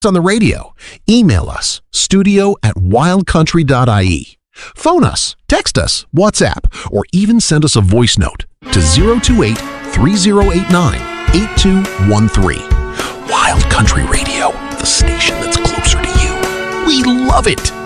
on the radio. Email us, studio@wildcountry.ie. Phone us, text us, WhatsApp, or even send us a voice note to 028-3089-8213. Wild Country Radio, the station that's closer to you. We love it.